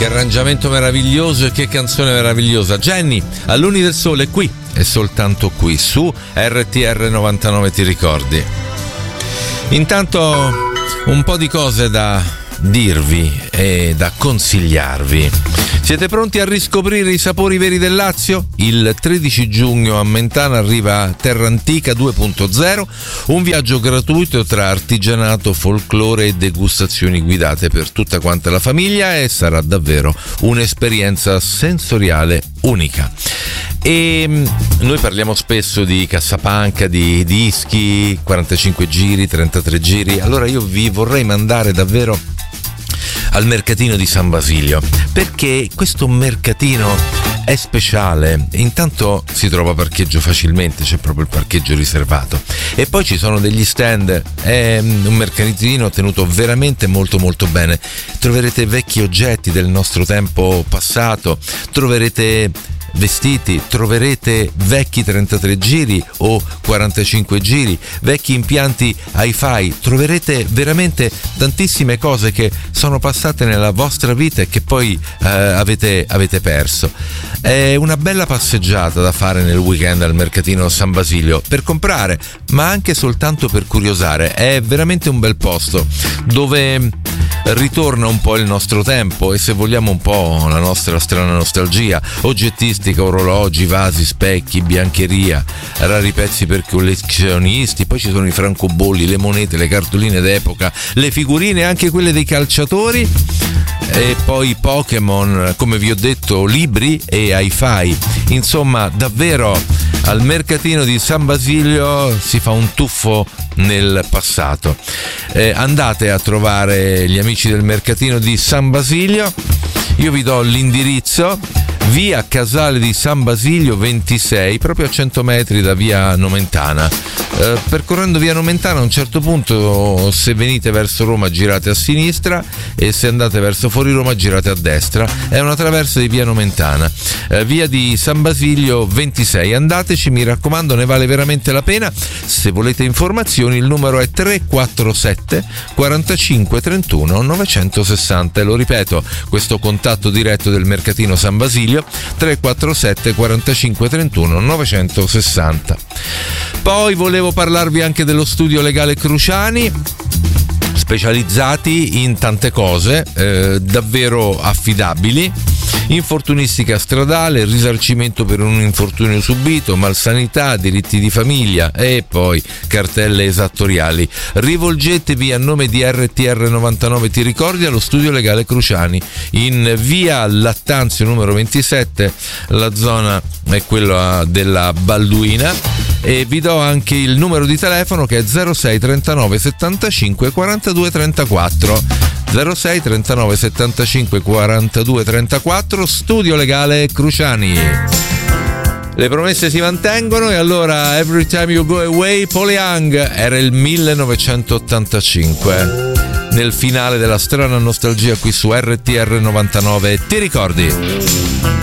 Che arrangiamento meraviglioso e che canzone meravigliosa. Jenny, a Luni del Sole, qui e soltanto qui su RTR 99, ti ricordi? Intanto un po' di cose da dirvi e da consigliarvi. Siete pronti a riscoprire i sapori veri del Lazio? Il 13 giugno a Mentana arriva Terra Antica 2.0, un viaggio gratuito tra artigianato, folklore e degustazioni guidate per tutta quanta la famiglia, e sarà davvero un'esperienza sensoriale unica. E noi parliamo spesso di cassapanca, di dischi, 45 giri, 33 giri. Allora io vi vorrei mandare davvero al mercatino di San Basilio, perché questo mercatino è speciale. Intanto si trova parcheggio facilmente, c'è proprio il parcheggio riservato, e poi ci sono degli stand. È un mercatino tenuto veramente molto molto bene. Troverete vecchi oggetti del nostro tempo passato, troverete vestiti, troverete vecchi 33 giri o 45 giri, vecchi impianti hi-fi, troverete veramente tantissime cose che sono passate nella vostra vita e che poi avete perso. È una bella passeggiata da fare nel weekend al mercatino San Basilio, per comprare ma anche soltanto per curiosare. È veramente un bel posto dove ritorna un po' il nostro tempo e, se vogliamo, un po' la nostra strana nostalgia. Oggettistica, orologi, vasi, specchi, biancheria, rari pezzi per collezionisti, poi ci sono i francobolli, le monete, le cartoline d'epoca, le figurine, anche quelle dei calciatori, e poi Pokémon, come vi ho detto, libri e hi-fi. Insomma, davvero al mercatino di San Basilio si fa un tuffo nel passato. Andate a trovare gli amici del mercatino di San Basilio. Io vi do l'indirizzo: via Casale di San Basilio 26, proprio a 100 metri da via Nomentana. Percorrendo via Nomentana, a un certo punto, se venite verso Roma girate a sinistra, e se andate verso fuori Roma girate a destra. È una traversa di via Nomentana, via di San Basilio 26. Andateci, mi raccomando, ne vale veramente la pena. Se volete informazioni, il numero è 347 45 31 960, e lo ripeto, questo contatto diretto del mercatino San Basilio: 347 45 31 960. Poi volevo parlarvi anche dello studio legale Cruciani, specializzati in tante cose, davvero affidabili: infortunistica stradale, risarcimento per un infortunio subito, malsanità, diritti di famiglia e poi cartelle esattoriali. Rivolgetevi a nome di RTR 99, ti ricordi, allo studio legale Cruciani in via Lattanzio numero 27, la zona è quella della Balduina, e vi do anche il numero di telefono, che è 06 39 75 42 34. 06 39 75 42 34, studio legale Cruciani. Le promesse si mantengono, e allora Every Time You Go Away, Paul Young, era il 1985. Nel finale della strana nostalgia qui su RTR 99, ti ricordi?